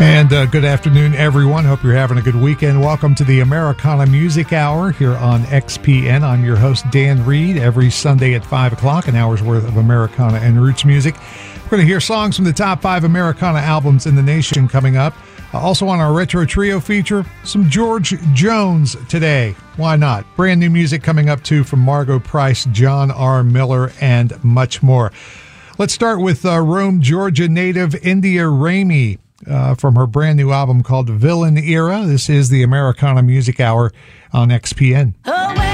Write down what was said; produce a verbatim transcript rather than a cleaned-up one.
And uh, good afternoon, everyone. Hope you're having a good weekend. Welcome to the Americana Music Hour here on X P N. I'm your host, Dan Reed. Every Sunday at five o'clock, an hour's worth of Americana and roots music. We're going to hear songs from the top five Americana albums in the nation coming up. Uh, also on our Retro Trio feature, some George Jones today. Why not? Brand new music coming up, too, from Margo Price, John R. Miller, and much more. Let's start with uh, Rome, Georgia native India Ramey. Uh, from her brand new album called Villain Era. This is the Americana Music Hour on X P N. Oh,